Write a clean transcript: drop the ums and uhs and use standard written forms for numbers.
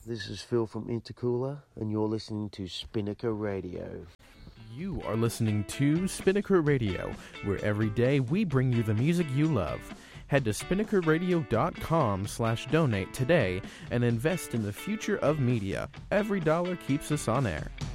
This is Phil from Intercooler, and you're listening to Spinnaker Radio. You are listening to Spinnaker Radio, where every day we bring you the music you love. Head to spinnakerradio.com/donate today and invest in the future of media. Every dollar keeps us on air.